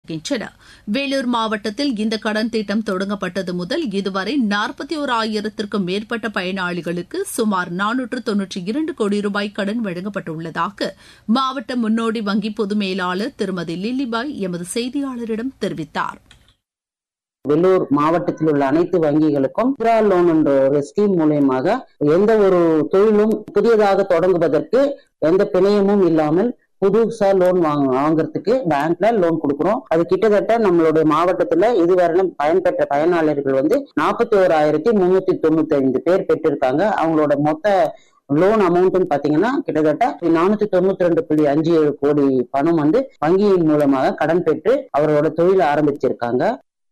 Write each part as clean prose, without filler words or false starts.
வேலூர் மாவட்டத்தில் இந்த கடன் திட்டம் தொடங்கப்பட்டது முதல் இதுவரை 41,000த்திற்கும் மேற்பட்ட பயனாளிகளுக்கு சுமார் 492 கோடி ரூபாய் கடன் வழங்கப்பட்டுள்ளதாக மாவட்ட முன்னோடி வங்கி பொது மேலாளர் திருமதி லில்லிபாய் எமது செய்தியாளரிடம் தெரிவித்தார். வெள்ளூர் மாவட்டத்தில் உள்ள அனைத்து வங்கிகளுக்கும் முத்ரா லோன் என்ற ஒரு ஸ்கீம் மூலமாக எந்த ஒரு தொழிலும் புதியதாக தொடங்குவதற்கு எந்த பிணையமும் இல்லாமல் புதுசா லோன் வாங்குறதுக்கு பேங்க்ல லோன் கொடுக்குறோம். அது கிட்டத்தட்ட நம்மளுடைய மாவட்டத்துல இதுவரை பயன்பெற்ற பயனாளர்கள் 41,395 பேர் பெற்றிருக்காங்க. அவங்களோட மொத்த லோன் அமௌண்ட் பாத்தீங்கன்னா கிட்டத்தட்ட 492.57 கோடி பணம் வங்கியின் மூலமாக கடன் பெற்று அவரோட தொழிலை ஆரம்பிச்சிருக்காங்க.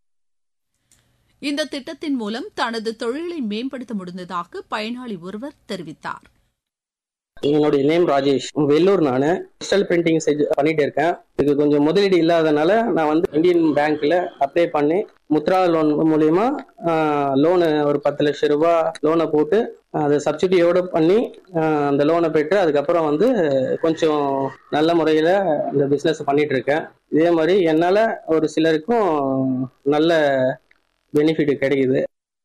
இந்த திட்டத்தின் மூலம் தனது தொழிலை மேம்படுத்த முடிந்ததாக பயனாளி ஒருவர் தெரிவித்தார். என்னுடைய நேம் ராஜேஷ். வெள்ளூர் நானு டிஜிட்டல் பிரிண்டிங் பண்ணிட்டு இருக்கேன். இது கொஞ்சம் முதலீடு இல்லாதனால நான் இந்தியன் பேங்க்ல அப்ளை பண்ணி முத்ரா லோன் மூலியமா லோனு ஒரு 10 லட்சம் ரூபாய் லோனை போட்டு அதை சப்சிடியோடு பண்ணி அந்த லோனை பெற்று அதுக்கப்புறம் கொஞ்சம் நல்ல முறையில் இந்த பிஸ்னஸ் பண்ணிட்டு இருக்கேன். இதே மாதிரி என்னால் ஒரு சிலருக்கும் நல்ல பெனிஃபிட் கிடைக்குது.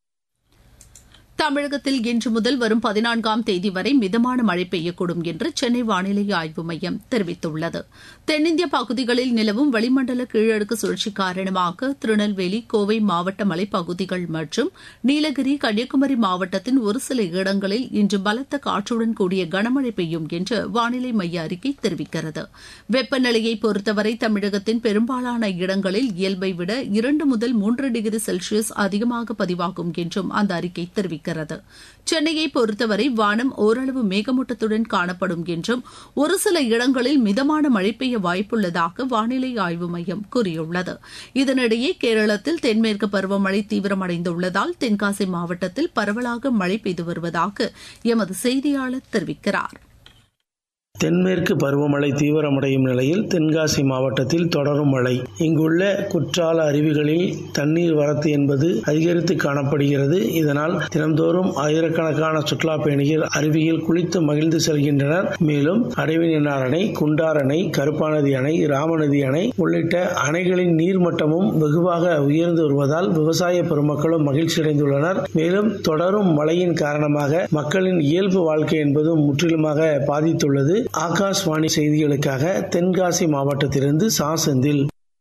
தமிழகத்தில் இன்று முதல் வரும் 14ஆம் தேதி வரை மிதமான மழை பெய்யக்கூடும் என்று சென்னை வானிலை ஆய்வு மையம் தெரிவித்துள்ளது. தென்னிந்திய பகுதிகளில் நிலவும் வளிமண்டல கீழடுக்கு சுழற்சி காரணமாக திருநெல்வேலி, கோவை மாவட்ட மலைப்பகுதிகள் மற்றும் நீலகிரி, கன்னியாகுமரி மாவட்டத்தின் ஒரு சில இடங்களில் இன்று பலத்த காற்றுடன் கூடிய கனமழை பெய்யும் என்று வானிலை மைய அறிக்கை தெரிவிக்கிறது. வெப்பநிலையை பொறுத்தவரை தமிழகத்தின் பெரும்பாலான இடங்களில் இயல்பை விட 2 முதல் 3 டிகிரி செல்சியஸ் அதிகமாக பதிவாகும் என்றும் அந்த அறிக்கை தெரிவிக்கிறது. சென்னையை பொறுத்தவரை வானம் ஓரளவு மேகமூட்டத்துடன் காணப்படும் என்றும் ஒரு சில இடங்களில் மிதமான மழை பெய்ய வாய்ப்புள்ளதாக வானிலை ஆய்வு மையம் கூறியுள்ளது. இதனிடையே கேரளத்தில் தென்மேற்கு பருவமழை தீவிரமடைந்துள்ளதால் தென்காசி மாவட்டத்தில் பரவலாக மழை பெய்து வருவதாக எமது செய்தியாளர் தெரிவிக்கிறார். தென்மேற்கு பருவமழை தீவிரமடையும் நிலையில் தென்காசி மாவட்டத்தில் தொடரும் மழை. இங்குள்ள குற்றால அருவிகளில் தண்ணீர் வரத்து என்பது அதிகரித்து காணப்படுகிறது. இதனால் தினந்தோறும் ஆயிரக்கணக்கான சுற்றுலா பயணிகள் அருவியில் குளித்து மகிழ்ந்து செல்கின்றனர். மேலும் அடைவினார் அணை, குண்டார் அணை, கருப்பாநதி அணை, ராமநதி அணை உள்ளிட்ட அணைகளின் நீர்மட்டமும் வெகுவாக உயர்ந்து வருவதால் விவசாய பெருமக்களும் மகிழ்ச்சியடைந்துள்ளனர். மேலும் தொடரும் மழையின் காரணமாக மக்களின் இயல்பு வாழ்க்கை என்பதும் முற்றிலுமாக பாதித்துள்ளது. ஆகாஷ்வாணி செய்திகளுக்காக தென்காசி மாவட்டத்திலிருந்து சாசெந்தில்.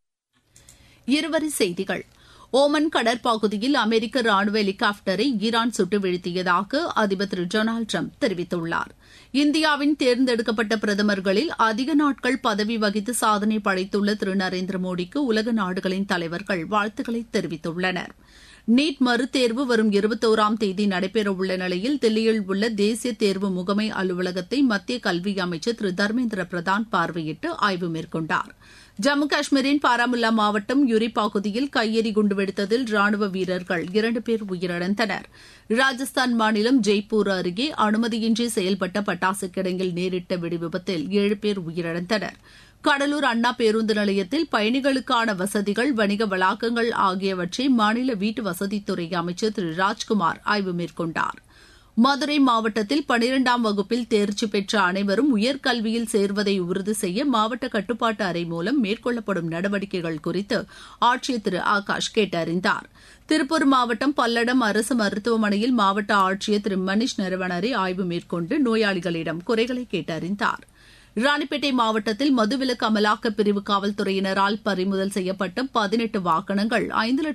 இருவரி செய்திகள். ஓமன் கடற்பகுதியில் அமெரிக்க ராணுவ ஹெலிகாப்டரை ஈரான் சுட்டு வீழ்த்தியதாக அதிபர் திரு டொனால்டு டிரம்ப் தெரிவித்துள்ளார். இந்தியாவின் தேர்ந்தெடுக்கப்பட்ட பிரதமர்களில் அதிக நாட்கள் பதவி வகித்து சாதனை படைத்துள்ள திரு நரேந்திர மோடிக்கு உலக நாடுகளின் தலைவர்கள் வாழ்த்துக்களை தெரிவித்துள்ளனர். நீட் மறுதேர்வு வரும் 21ஆம் தேதி நடைபெறவுள்ள நிலையில் தில்லியில் உள்ள தேசிய தேர்வு முகமை அலுவலகத்தை மத்திய கல்வி அமைச்சர் திரு தர்மேந்திர பிரதான் பார்வையிட்டு ஆய்வு மேற்கொண்டார். ஜம்மு காஷ்மீரின் பாராமுல்லா மாவட்டம் யுரி பகுதியில் கையெறி குண்டுவெடித்ததில் ராணுவ வீரர்கள் 2 பேர் உயிரிழந்தனர். ராஜஸ்தான் மாநிலம் ஜெய்ப்பூர் அருகே அனுமதியின்றி செயல்பட்ட பட்டாசு கிடங்கில் நேரிட்ட வெடிவிபத்தில் 7 பேர் உயிரிழந்தனர். கடலூர் அண்ணா பேருந்து நிலையத்தில் பயணிகளுக்கான வசதிகள், வணிக வளாகங்கள் ஆகியவற்றை மாநில வீட்டு வசதித்துறை அமைச்சர் திரு ராஜ்குமார் ஆய்வு மேற்கொண்டார். மதுரை மாவட்டத்தில் 12ஆம் வகுப்பில் தேர்ச்சி பெற்ற அனைவரும் உயர்கல்வியில் சேர்வதை உறுதி செய்ய மாவட்ட கட்டுப்பாட்டு அறை மூலம் மேற்கொள்ளப்படும் நடவடிக்கைகள் குறித்து ஆட்சியர் திரு ஆகாஷ் கேட்டறிந்தார். திருப்பூர் மாவட்டம் பல்லடம் அரசு மருத்துவமனையில் மாவட்ட ஆட்சியர் திரு மணிஷ் நரவணரே ஆய்வு மேற்கொண்டு நோயாளிகளிடம் குறைகளை கேட்டறிந்தார். ராணிப்பேட்டை மாவட்டத்தில் மதுவிலக்கு அமலாக்கப் பிரிவு காவல்துறையினரால் பறிமுதல் செய்யப்பட்ட 18 வாகனங்கள்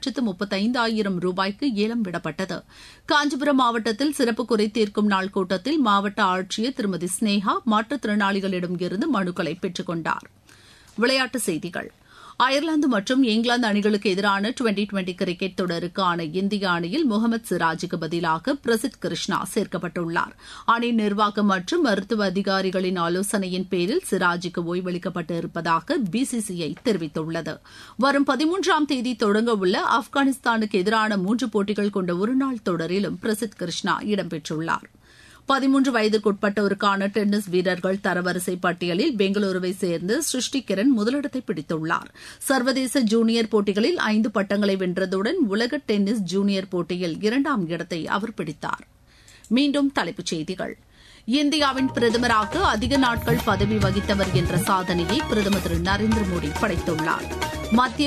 5,35,000 ரூபாய்க்கு ஏலம் விடப்பட்டது. காஞ்சிபுரம் மாவட்டத்தில் சிறப்பு குறை தீர்க்கும் நாள் கூட்டத்தில் மாவட்ட ஆட்சியர் திருமதி ஸ்னேகா மாற்றுத்திறனாளிகளிடம் இருந்து மனுக்களை பெற்றுக் கொண்டார். விளையாட்டுச் செய்திகள். அயர்லாந்து மற்றும் இங்கிலாந்து அணிகளுக்கு எதிரான டுவெண்டி கிரிக்கெட் தொடருக்கான இந்திய அணியில் முகமது சிராஜுக்கு பதிலாக பிரசித் கிருஷ்ணா சேர்க்கப்பட்டுள்ளார். அணி நிர்வாகம் மற்றும் மருத்துவ அதிகாரிகளின் ஆலோசனையின் பேரில் சிராஜுக்கு ஓய்வளிக்கப்பட்டு இருப்பதாக பிசிசிஐ தெரிவித்துள்ளது. வரும் 13ஆம் தேதி தொடங்க உள்ள ஆப்கானிஸ்தானுக்கு எதிரான 3 போட்டிகள் கொண்ட ஒருநாள் தொடரிலும் பிரசித் கிருஷ்ணா இடம்பெற்றுள்ளார். 13 வயதிற்குட்பட்டோருக்கான டென்னிஸ் வீரர்கள் தரவரிசை பட்டியலில் பெங்களூருவை சேர்ந்த சிருஷ்டி கிரண் முதலிடத்தை பிடித்துள்ளார். சர்வதேச ஜூனியர் போட்டிகளில் 5 பட்டங்களை வென்றதுடன் உலக டென்னிஸ் ஜூனியர் போட்டியில் 2ஆம் இடத்தை அவர் பிடித்தார். மீண்டும் தலைப்புச் செய்திகள். இந்தியாவின் பிரதமராக அதிக நாட்கள் பதவி வகித்தவர் என்ற சாதனையை பிரதமர் திரு நரேந்திர மோடி படைத்துள்ளார். மத்திய